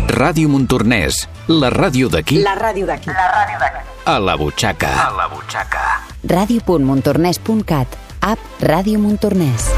Ràdio Montornès, la ràdio d'aquí. La ràdio d'aquí. La ràdio d'aquí. A la butxaca. A la butxaca. Ràdio.montornès.cat. App Ràdio Montornès.